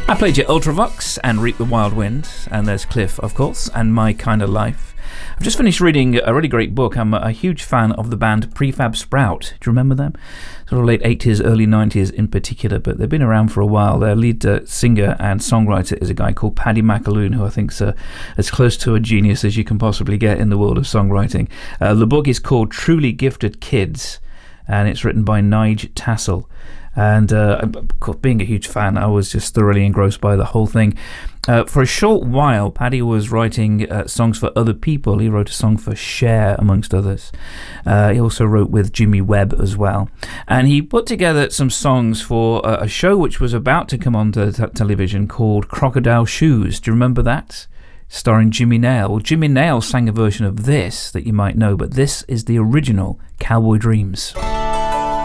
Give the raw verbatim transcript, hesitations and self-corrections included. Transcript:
I played you Ultravox and Reap the Wild Wind, and there's Cliff, of course, and My Kind of Life. I've just finished reading a really great book. I'm a huge fan of the band Prefab Sprout. Do you remember them? Sort of late eighties, early nineties in particular, but they've been around for a while. Their lead uh, singer and songwriter is a guy called Paddy McAloon, who I think's uh, as close to a genius as you can possibly get in the world of songwriting. Uh, the book is called Truly Gifted Kids, and it's written by Nige Tassel. And uh, being a huge fan, I was just thoroughly engrossed by the whole thing. Uh, for a short while, Paddy was writing uh, songs for other people. He wrote a song for Cher, amongst others. Uh, he also wrote with Jimmy Webb as well. And he put together some songs for uh, a show which was about to come on to t- television called Crocodile Shoes. Do you remember that? Starring Jimmy Nail. Well, Jimmy Nail sang a version of this that you might know, but this is the original Cowboy Dreams.